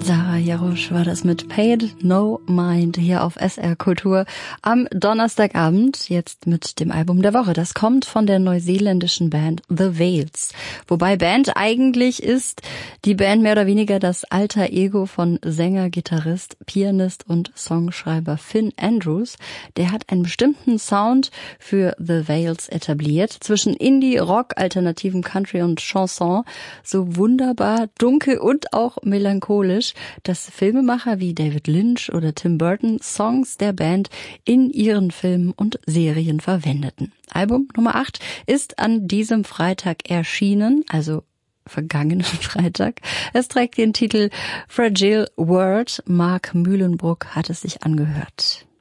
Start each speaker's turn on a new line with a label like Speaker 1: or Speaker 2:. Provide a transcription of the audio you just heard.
Speaker 1: Sarah Jarosch war das mit Paid No Mind hier auf SR Kultur am Donnerstagabend, jetzt mit dem Album der Woche. Das kommt von der neuseeländischen Band The Veils. Wobei Band eigentlich ist die Band mehr oder weniger das alter Ego von Sänger, Gitarrist, Pianist und Songschreiber Finn Andrews. Der hat einen bestimmten Sound für The Veils etabliert. Zwischen Indie, Rock, alternativen Country und Chanson. So wunderbar dunkel und auch melancholisch, dass Filmemacher wie David Lynch oder Tim Burton Songs der Band in ihren Filmen und Serien verwendeten. Album Nummer 8 ist an diesem Freitag erschienen, also vergangenen Freitag. Es trägt den Titel Fragile World. Mark Mühlenbruck hat es sich angehört.